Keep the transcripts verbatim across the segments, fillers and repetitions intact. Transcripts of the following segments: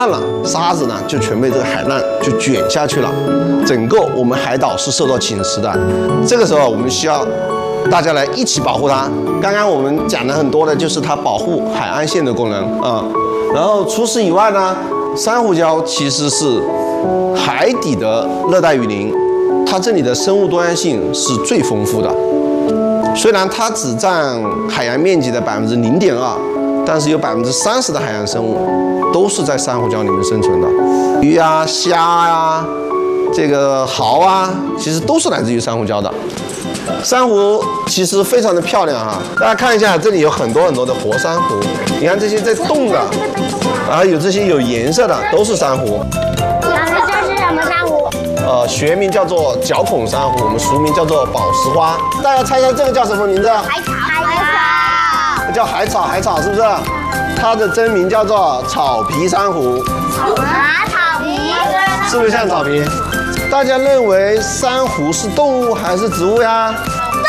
了，沙子呢就全被这个海浪就卷下去了，整个我们海岛是受到侵蚀的。这个时候我们需要大家来一起保护它。刚刚我们讲的很多的就是它保护海岸线的功能啊、嗯。然后除此以外呢，珊瑚礁其实是海底的热带雨林，它这里的生物多样性是最丰富的。虽然它只占海洋面积的百分之零点二，但是有百分之三十的海洋生物都是在珊瑚礁里面生存的。鱼啊、虾啊、这个蚝啊，其实都是来自于珊瑚礁的。珊瑚其实非常的漂亮啊，大家看一下，这里有很多很多的活珊瑚，你看这些在动的，然后有这些有颜色的，都是珊瑚。 老师，这是什么珊瑚？ 呃，学名叫做角孔珊瑚，我们俗名叫做宝石花。大家猜猜这个叫什么名字？ 海草。海草。 叫海草，海草是不是？它的真名叫做草皮珊瑚。 啊，草皮。 是不是像草皮？大家认为珊瑚是动物还是植物呀？ 动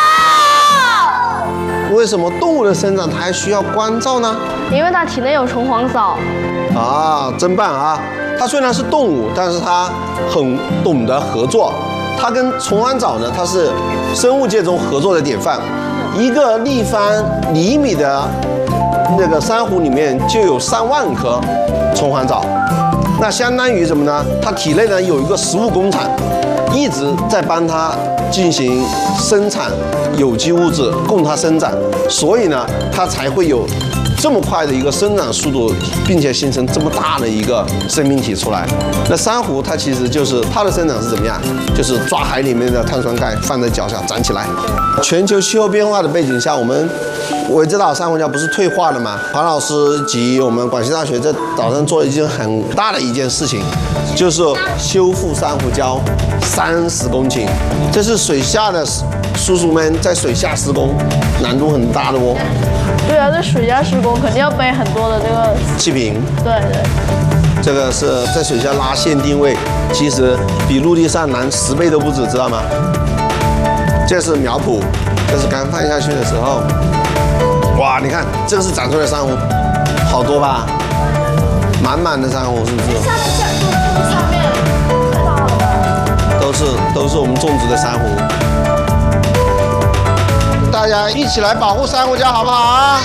物。为什么动物的生长它还需要光照呢？ 因为它体内有虫黄藻。 啊，真棒啊！它虽然是动物，但是它很懂得合作。它跟虫黄藻呢，它是生物界中合作的典范。一个立方厘米的那个珊瑚里面就有上万颗虫黄藻，那相当于什么呢？它体内呢有一个食物工厂，一直在帮它进行生产有机物质，供它生长，所以呢，它才会有这么快的一个生长速度，并且形成这么大的一个生命体出来。那珊瑚它其实就是它的生长是怎么样？就是抓海里面的碳酸钙放在脚下长起来。全球气候变化的背景下，我们我也知道珊瑚礁不是退化了吗？庞老师及我们广西大学在岛上做了一件很大的一件事情，就是修复珊瑚礁三十公顷。这是水下的叔叔们在水下施工，难度很大的哦。 对啊，这水下施工肯定要背很多的这个气瓶。 对对。 这个是在水下拉线定位，其实比陆地上难十倍都不止，知道吗？这是苗圃，这是刚放下去的时候，哇，你看这个是长出来的珊瑚，好多吧？满满的珊瑚，是不是？ 上面看到了吗？ 都是都是我们种植的珊瑚。大家一起来保护珊瑚礁，好不好啊？